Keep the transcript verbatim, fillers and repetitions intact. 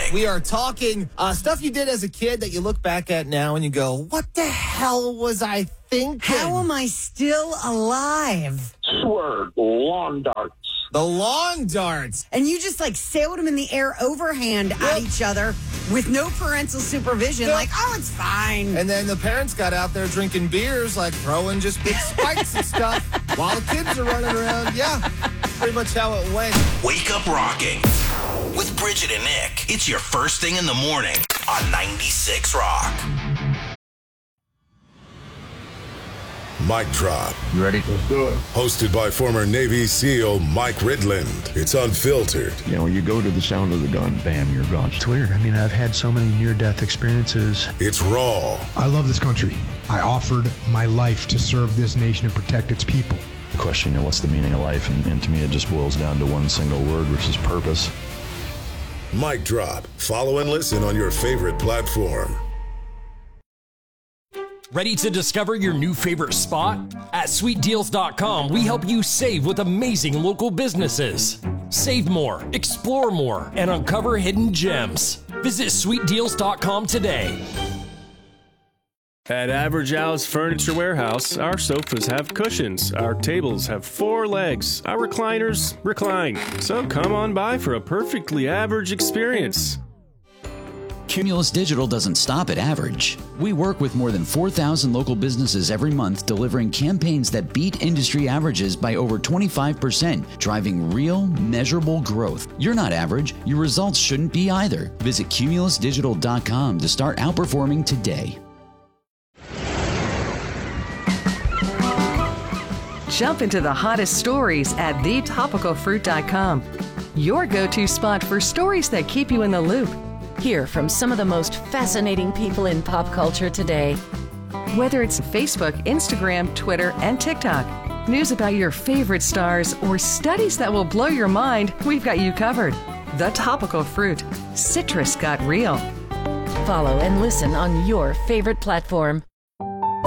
morning. We are talking uh, stuff you did as a kid that you look back at now and you go, what the hell was I thinking? How am I still alive? Sword, long darts. The long darts. And you just like sailed them in the air overhand yep. at each other with no parental supervision. Yep. Like, oh, it's fine. And then the parents got out there drinking beers, like throwing just big spikes and stuff while the kids are running around. Yeah, pretty much how it went. Wake up rocking with Bridget and Nick. It's your first thing in the morning on ninety-six Rock. Mic Drop. You ready? Let's do it. Hosted by former Navy SEAL Mike Ridland. It's unfiltered. You know, you go to the sound of the gun, bam, you're gone. It's weird. I mean, I've had so many near-death experiences. It's raw. I love this country. I offered my life to serve this nation and protect its people. The question, you know, what's the meaning of life? And, and to me, it just boils down to one single word, which is purpose. Mic Drop. Follow and listen on your favorite platform. Ready to discover your new favorite spot? At sweet deals dot com, we help you save with amazing local businesses. Save more, explore more, and uncover hidden gems. Visit sweet deals dot com today. At Average Al's Furniture Warehouse, our sofas have cushions, our tables have four legs, our recliners recline. So come on by for a perfectly average experience. Cumulus Digital doesn't stop at average. We work with more than four thousand local businesses every month, delivering campaigns that beat industry averages by over twenty-five percent, driving real, measurable growth. You're not average. Your results shouldn't be either. Visit cumulus digital dot com to start outperforming today. Jump into the hottest stories at the topical fruit dot com. Your go-to spot for stories that keep you in the loop. Hear from some of the most fascinating people in pop culture today. Whether it's Facebook, Instagram, Twitter, and TikTok, news about your favorite stars, or studies that will blow your mind, we've got you covered. The Topical Fruit. Citrus got real. Follow and listen on your favorite platform.